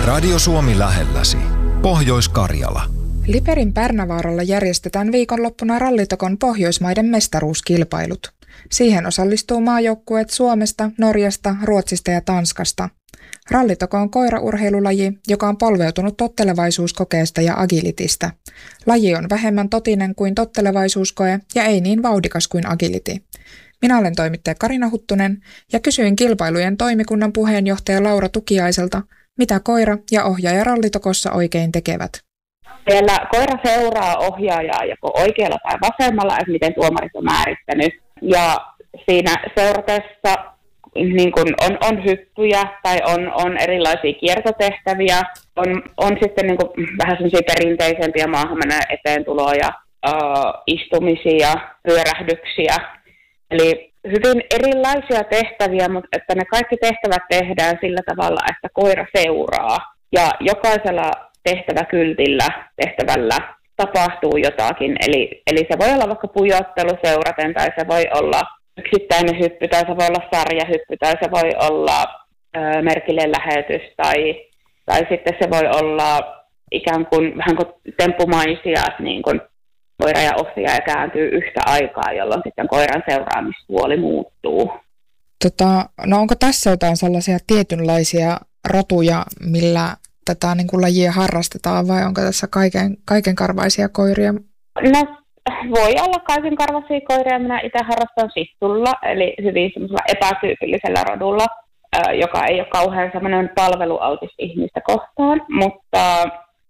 Radio Suomi lähelläsi. Pohjois-Karjala. Liperin Pärnävaaralla järjestetään viikonloppuna Rallitokon Pohjoismaiden mestaruuskilpailut. Siihen osallistuu maajoukkueet Suomesta, Norjasta, Ruotsista ja Tanskasta. Rallitoko on koiraurheilulaji, joka on polveutunut tottelevaisuuskokeesta ja agilitista. Laji on vähemmän totinen kuin tottelevaisuuskoe ja ei niin vauhdikas kuin agility. Minä olen toimittaja Karina Huttunen ja kysyin kilpailujen toimikunnan puheenjohtaja Laura Tukiaiselta, mitä koira ja ohjaaja Rallitokossa oikein tekevät. Siellä koira seuraa ohjaajaa joko oikealla tai vasemmalla, että miten tuomarit on määrittänyt. Ja siinä seuratessa niin kun on hyppyjä tai on erilaisia kiertotehtäviä, on sitten niin kun vähän sellaisia perinteisempiä maahanmenoja eteentuloja, istumisia, pyörähdyksiä. Eli hyvin erilaisia tehtäviä, mutta että ne kaikki tehtävät tehdään sillä tavalla, että koira seuraa. Ja jokaisella tehtävällä tapahtuu jotakin. Eli se voi olla vaikka pujottelu seuraten, tai se voi olla yksittäinen hyppy, tai se voi olla sarjahyppy, tai se voi olla merkille lähetys, tai sitten se voi olla ikään kuin vähän kuin temppumaisia, että niin kuin koira ja ohjaaja kääntyy yhtä aikaa, jolloin sitten koiran seuraamispuoli muuttuu. No onko tässä jotain sellaisia tietynlaisia rotuja, millä tätä niin kuin lajia harrastetaan, vai onko tässä kaikenkarvaisia koiria? No voi olla kaikenkarvaisia koiria. Minä itse harrastan sittulla, eli hyvin semmoisella epätyypillisellä rodulla, joka ei ole kauhean semmoinen palvelualtis ihmistä kohtaan, mutta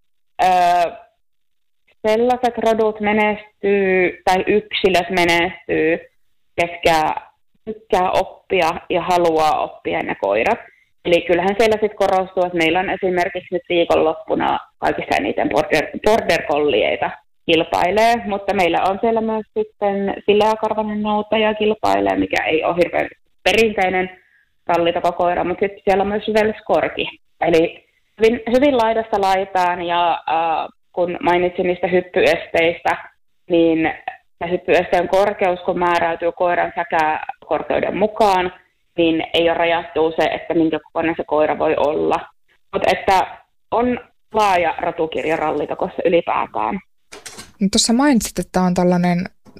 sellaiset rodut menestyy tai yksilöt menestyy, ketkä tykkää oppia ja haluaa oppia ne koirat. Eli kyllähän siellä sitten korostuu, että meillä on esimerkiksi nyt viikonloppuna kaikista eniten border collieita kilpailee, mutta meillä on siellä myös sitten sileäkarvainen noutaja kilpailee, mikä ei ole hirveän perinteinen rallitokokoira, mutta sitten siellä on myös Welskorki. Eli hyvin laidasta laitaan ja kun mainitsin niistä hyppyesteistä, niin hyppyesteen korkeus, kun määräytyy koiran säkäkorkeuden mukaan, niin ei ole rajattu se, että minkä kokoinen se koira voi olla. Mutta että on laaja rotukirja rallitokossa ylipäätään. No, tuossa mainitsit, että on tällainen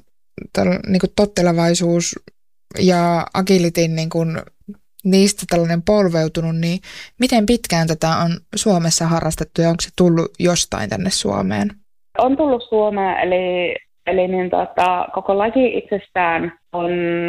niin kuin tottelevaisuus ja agilityn niin kuin niistä tällainen polveutunut, niin miten pitkään tätä on Suomessa harrastettu ja onko se tullut jostain tänne Suomeen? On tullut Suomeen, eli niin koko laji itsestään on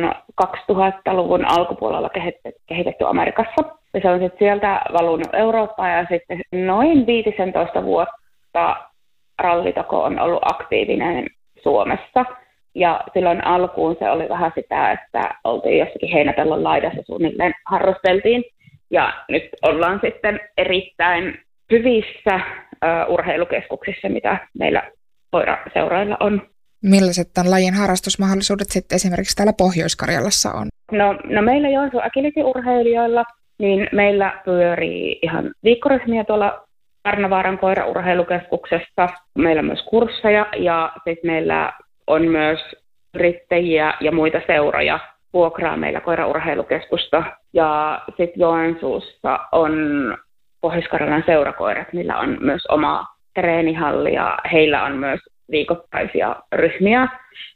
2000-luvun alkupuolella kehitetty Amerikassa. Ja se on sitten sieltä valunut Eurooppaan ja sitten noin 15 vuotta rallitoko on ollut aktiivinen Suomessa. Ja silloin alkuun se oli vähän sitä, että oltiin jossakin heinäpellon laidassa suunnilleen harrasteltiin. Ja nyt ollaan sitten erittäin hyvissä urheilukeskuksissa, mitä meillä koiraseuroilla on. Millaiset tämän lajin harrastusmahdollisuudet sitten esimerkiksi täällä Pohjois-Karjalassa on? No meillä Joensuun agility-urheilijoilla, niin meillä pyörii ihan viikkoryhmiä tuolla Pärnävaaran koiraurheilukeskuksessa. Meillä on myös kursseja ja sitten meillä on myös yrittäjiä ja muita seuroja vuokraa meillä koiraurheilukeskusta. Ja sitten Joensuussa on Pohjois-Karjalan seurakoirat, millä on myös oma treenihalli ja heillä on myös viikoittaisia ryhmiä.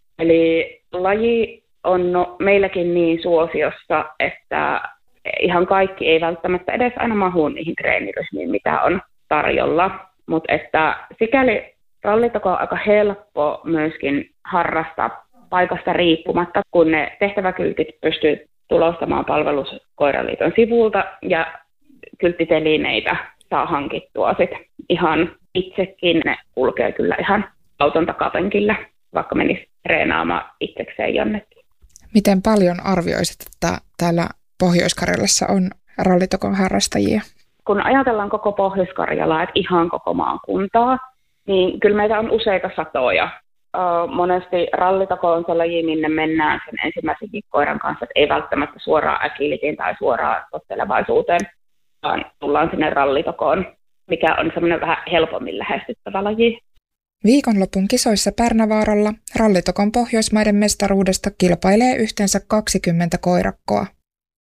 Eli laji on meilläkin niin suosiossa, että ihan kaikki ei välttämättä edes aina mahu niihin treeniryhmiin, mitä on tarjolla. Mutta että sikäli rallitoko on aika helppo myöskin harrastaa paikasta riippumatta, kun ne tehtäväkyltit pystyy tulostamaan Palveluskoiraliiton sivulta ja kylttitelineitä saa hankittua sit ihan itsekin. Ne kulkee kyllä ihan auton takapenkillä, vaikka menisi treenaamaan itsekseen jonnekin. Miten paljon arvioisit, että täällä Pohjois-Karjalassa on rallitokon harrastajia? Kun ajatellaan koko Pohjois-Karjalaa, että ihan koko maakuntaa, niin kyllä meitä on useita satoja. Monesti rallitoko on se laji, minne mennään sen ensimmäisen koiran kanssa, että ei välttämättä suoraan agilitiin tai suoraan tottelevaisuuteen, vaan tullaan sinne rallitokoon, mikä on semmoinen vähän helpommin lähestyttävä laji. Viikonlopun kisoissa Pärnävaaralla rallitokon Pohjoismaiden mestaruudesta kilpailee yhteensä 20 koirakkoa.